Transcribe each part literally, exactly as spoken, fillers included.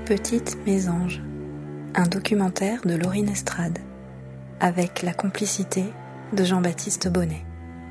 Petite Mésange, un documentaire de Laurine Estrade, avec la complicité de Jean-Baptiste Bonnet.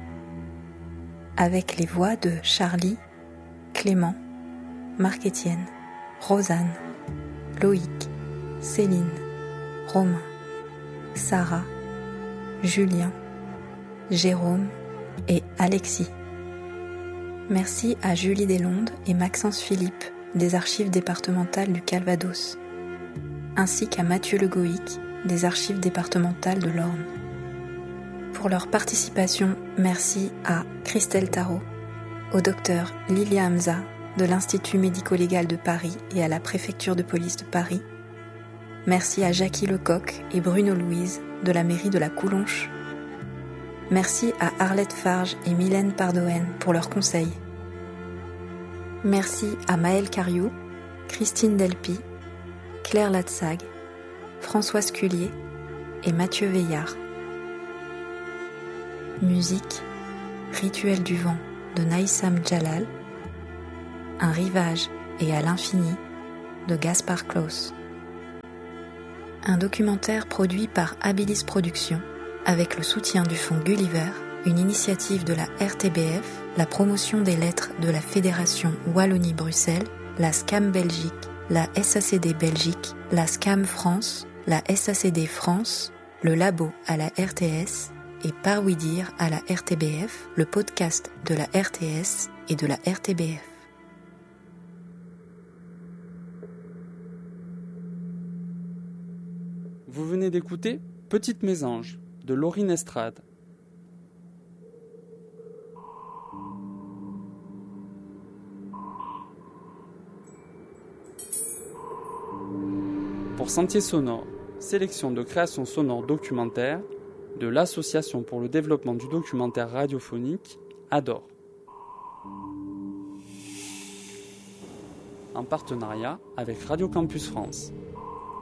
Avec les voix de Charlie, Clément, Marc-Étienne, Rosanne, Loïc, Céline, Romain, Sarah, Julien, Jérôme et Alexis. Merci à Julie Deslondes et Maxence Philippe des Archives départementales du Calvados, ainsi qu'à Mathieu Le Goïc des Archives départementales de l'Orne. Pour leur participation, merci à Christelle Tarot, au docteur Lilia Hamza de l'Institut médico-légal de Paris et à la préfecture de police de Paris. Merci à Jackie Lecoq et Bruno Louise de la mairie de la Coulonche. Merci à Arlette Farge et Mylène Pardoen pour leurs conseils. Merci à Maëlle Cariou, Christine Delpy, Claire Latsag, Françoise Cullier et Mathieu Veillard. Musique, Rituel du vent de Naïsam Jalal, Un rivage et à l'infini de Gaspard Claus. Un documentaire produit par Abilis Productions avec le soutien du fonds Gulliver, une initiative de la R T B F, la promotion des lettres de la Fédération Wallonie-Bruxelles, la S C A M Belgique, la S A C D Belgique, la S C A M France, la S A C D France, le Labo à la R T S et Par Oui Dire à la R T B F, le podcast de la R T S et de la R T B F. Vous venez d'écouter Petite Mésange de Laurine Estrade. Pour Sentier Sonore, sélection de créations sonores documentaires de l'Association pour le développement du documentaire radiophonique A D O R. En partenariat avec Radio Campus France.